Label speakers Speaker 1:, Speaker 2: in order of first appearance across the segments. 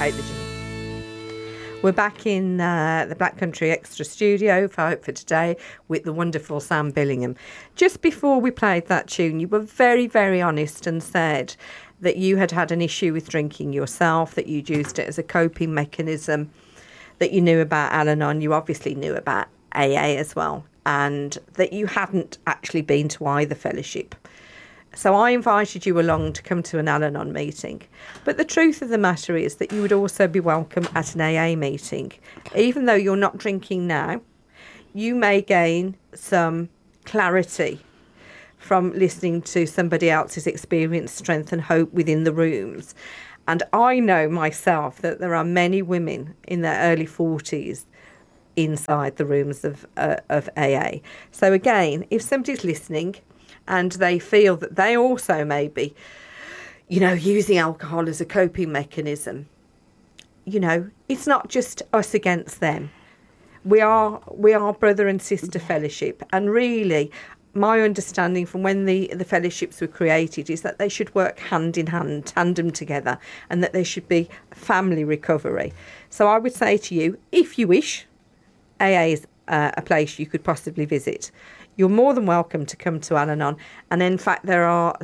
Speaker 1: hate the gym. We're back in the Black Country Extra studio for Hope for Today with the wonderful Sam Billingham. Just before we played that tune, you were very, very honest and said that you had an issue with drinking yourself, that you'd used it as a coping mechanism, that you knew about Al-Anon, you obviously knew about AA as well, and that you hadn't actually been to either fellowship. So I invited you along to come to an Al-Anon meeting. But the truth of the matter is that you would also be welcome at an AA meeting. Even though you're not drinking now, you may gain some clarity from listening to somebody else's experience, strength and hope within the rooms. And I know myself that there are many women in their early 40s inside the rooms of AA. So again, if somebody's listening and they feel that they also may be, using alcohol as a coping mechanism, it's not just us against them. We are brother and sister fellowship. And really, my understanding from when the fellowships were created is that they should work hand in hand, tandem together, and that they should be family recovery. So I would say to you, if you wish, AA is a place you could possibly visit. You're more than welcome to come to Al-Anon. And in fact, there are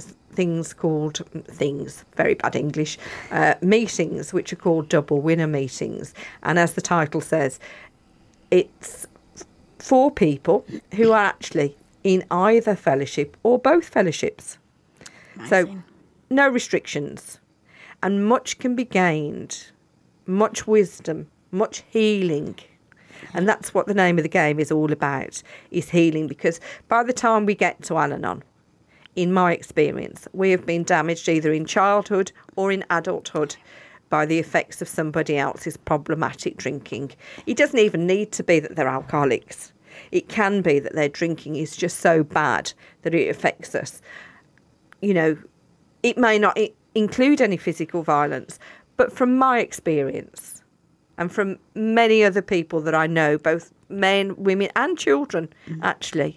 Speaker 1: very bad English, meetings, which are called double winner meetings. And as the title says, it's for people who are actually in either fellowship or both fellowships.
Speaker 2: Amazing.
Speaker 1: So no restrictions. And much can be gained, much wisdom, much healing. And that's what the name of the game is all about, is healing. Because by the time we get to Al-Anon, in my experience, we have been damaged either in childhood or in adulthood by the effects of somebody else's problematic drinking. It doesn't even need to be that they're alcoholics. It can be that their drinking is just so bad that it affects us. It may not include any physical violence, but from my experience, and from many other people that I know, both men, women and children, actually,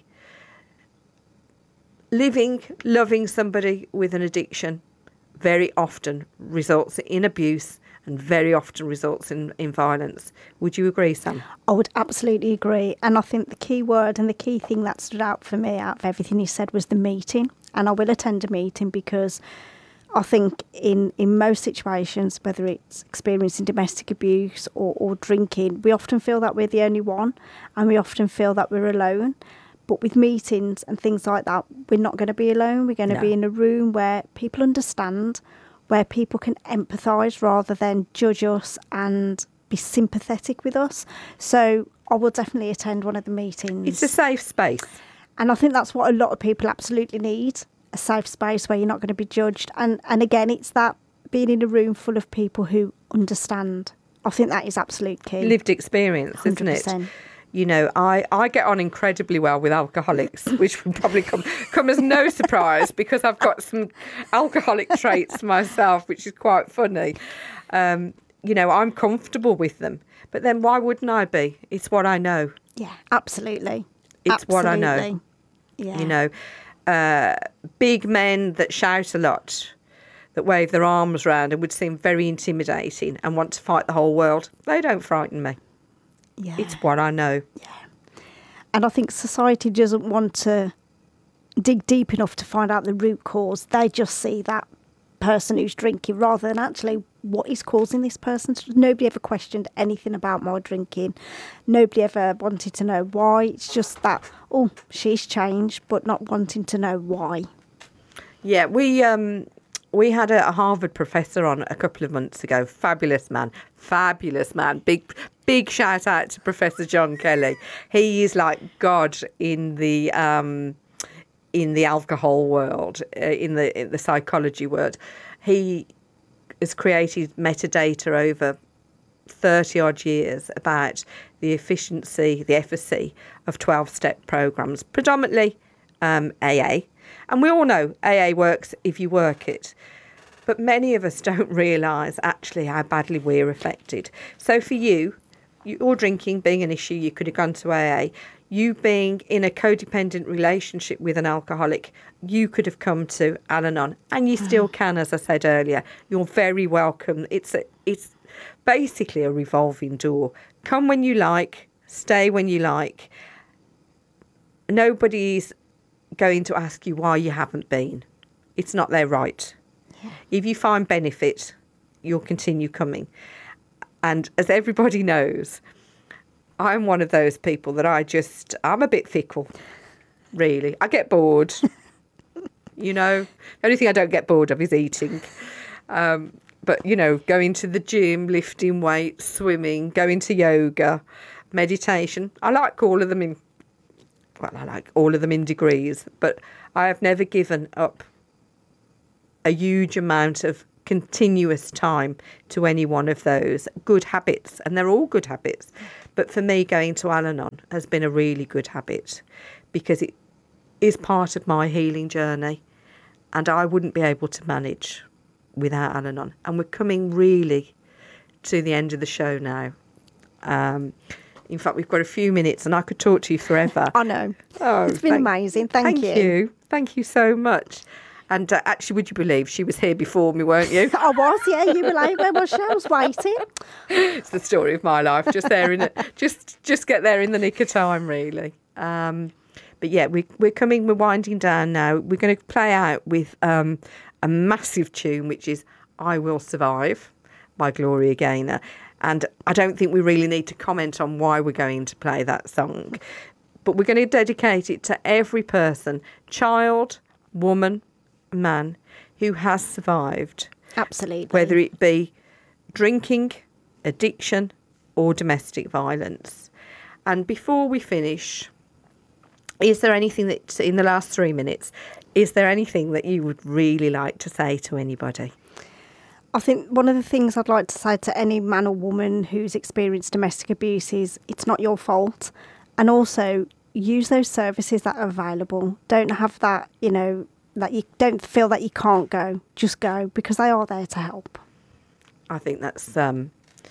Speaker 1: loving somebody with an addiction very often results in abuse and very often results in violence. Would you agree, Sam?
Speaker 2: I would absolutely agree. And I think the key word and the key thing that stood out for me out of everything you said was the meeting. And I will attend a meeting because I think in most situations, whether it's experiencing domestic abuse or drinking, we often feel that we're the only one and we often feel that we're alone. But with meetings and things like that, we're not going to be alone. We're going to be in a room where people understand, where people can empathise rather than judge us and be sympathetic with us. So I will definitely attend one of the meetings.
Speaker 1: It's a safe space.
Speaker 2: And I think that's what a lot of people absolutely need. A safe space where you're not going to be judged. And again, it's that being in a room full of people who understand. I think that is absolute key.
Speaker 1: Lived experience,
Speaker 2: 100%.
Speaker 1: isn't it? I get on incredibly well with alcoholics, which would probably come as no surprise because I've got some alcoholic traits myself, which is quite funny. I'm comfortable with them. But then why wouldn't I be? It's what I know.
Speaker 2: Yeah, absolutely.
Speaker 1: It's what I know.
Speaker 2: Yeah.
Speaker 1: Big men that shout a lot, that wave their arms around and would seem very intimidating and want to fight the whole world, they don't frighten me.
Speaker 2: Yeah.
Speaker 1: It's what I know.
Speaker 2: Yeah. And I think society doesn't want to dig deep enough to find out the root cause. They just see that person who's drinking rather than actually what is causing this person. Nobody ever questioned anything about my drinking. Nobody ever wanted to know why. It's just that, she's changed, but not wanting to know why.
Speaker 1: Yeah, we had a Harvard professor on a couple of months ago. Fabulous man. Big shout out to Professor John Kelly. He is like God in the alcohol world, in the psychology world. He has created metadata over 30 odd years about the efficiency, the efficacy of 12-step programs, predominantly AA. And we all know AA works if you work it. But many of us don't realise actually how badly we're affected. So for you, your drinking being an issue, you could have gone to AA. you being in a codependent relationship with an alcoholic, you could have come to Al-Anon, and you still can, as I said earlier. You're very welcome. It's basically a revolving door. Come when you like, stay when you like. Nobody's going to ask you why you haven't been. It's not their right. Yeah. If you find benefit, you'll continue coming. And as everybody knows, I'm one of those people that I'm a bit fickle, really. I get bored. The only thing I don't get bored of is eating. But, going to the gym, lifting weights, swimming, going to yoga, meditation. I like all of them in degrees, but I have never given up a huge amount of continuous time to any one of those good habits, and they're all good habits. But for me, going to Al-Anon has been a really good habit because it is part of my healing journey, and I wouldn't be able to manage without Al-Anon. And we're coming really to the end of the show now. In fact, we've got a few minutes and I could talk to you forever.
Speaker 2: I know. Oh, it's been amazing. Thank you.
Speaker 1: Thank you so much. And actually, would you believe she was here before me, weren't you?
Speaker 2: I was, yeah. You were like, where was she? I was waiting.
Speaker 1: It's the story of my life. Just there just get there in the nick of time, really. But yeah, we're winding down now. We're going to play out with a massive tune, which is "I Will Survive" by Gloria Gaynor. And I don't think we really need to comment on why we're going to play that song, but we're going to dedicate it to every person, child, woman, man, who has survived.
Speaker 2: Absolutely.
Speaker 1: Whether it be drinking, addiction, or domestic violence. And before we finish, is there anything that, in the last 3 minutes, is there anything that you would really like to say to anybody?
Speaker 2: I think one of the things I'd like to say to any man or woman who's experienced domestic abuse is it's not your fault. And also use those services that are available. Don't have that, that you don't feel that you can't go. Just go, because they are there to help. I think that's the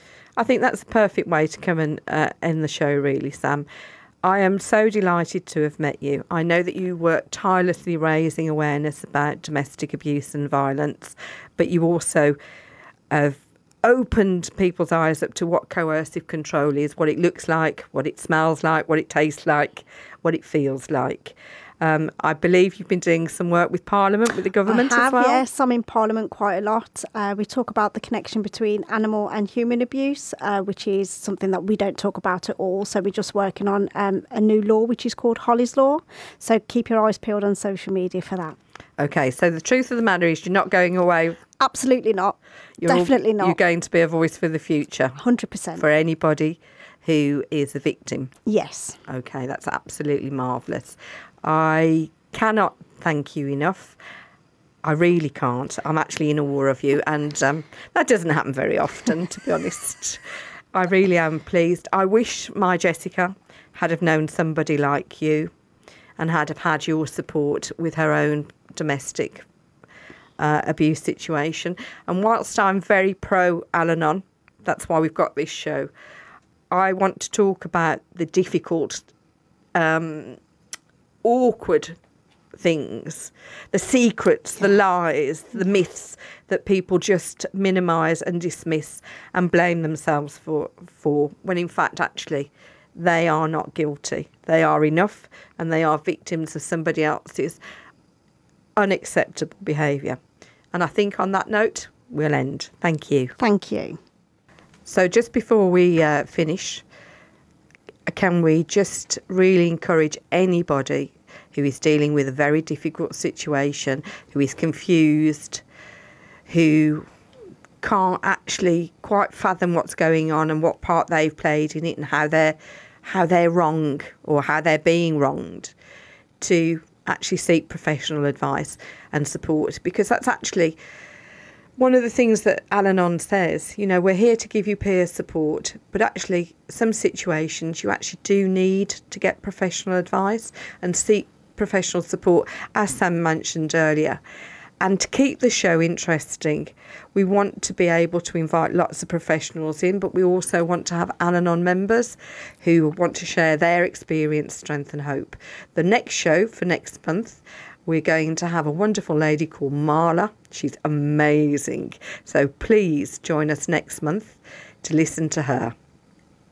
Speaker 2: perfect way to come and end the show, really, Sam. I am so delighted to have met you. I know that you work tirelessly raising awareness about domestic abuse and violence, but you also have opened people's eyes up to what coercive control is, what it looks like, what it smells like, what it tastes like, what it feels like. I believe you've been doing some work with Parliament, with the government as well. Yes, I'm in Parliament quite a lot. We talk about the connection between animal and human abuse, which is something that we don't talk about at all. So we're just working on a new law, which is called Holly's Law. So keep your eyes peeled on social media for that. Okay, so the truth of the matter is you're not going away. Absolutely not. Definitely not. You're going to be a voice for the future. 100%. For anybody who is a victim. Yes. Okay, that's absolutely marvellous. I cannot thank you enough. I really can't. I'm actually in awe of you, and that doesn't happen very often, to be honest. I really am pleased. I wish my Jessica had have known somebody like you and had have had your support with her own domestic abuse situation. And whilst I'm very pro Al-Anon, that's why we've got this show, I want to talk about the difficult awkward things, the secrets, the lies, the myths that people just minimise and dismiss and blame themselves for when in fact actually they are not guilty. They are enough and they are victims of somebody else's unacceptable behaviour. And I think on that note we'll end. Thank you. Thank you. So just before we finish, can we just really encourage anybody who is dealing with a very difficult situation, who is confused, who can't actually quite fathom what's going on and what part they've played in it and how they're wrong or how they're being wronged, to actually seek professional advice and support, because that's actually one of the things that Al-Anon says. We're here to give you peer support, but actually some situations you actually do need to get professional advice and seek professional support, as Sam mentioned earlier.
Speaker 1: And to keep the show interesting, we want to be able to invite lots of professionals in, but we also want to have Al-Anon members who want to share their experience, strength and hope. The next show for next month, we're going to have a wonderful lady called Marla. She's amazing. So please join us next month to listen to her.